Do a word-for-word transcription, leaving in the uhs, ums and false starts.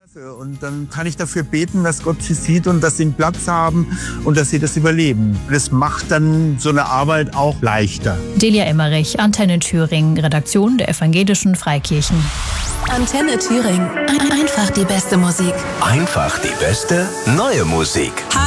Und dann kann ich dafür beten, dass Gott sie sieht und dass sie einen Platz haben und dass sie das überleben. Das macht dann so eine Arbeit auch leichter. Delia Emmerich, Antenne Thüringen, Redaktion der Evangelischen Freikirchen. Antenne Thüringen. Einfach die beste Musik. Einfach die beste neue Musik.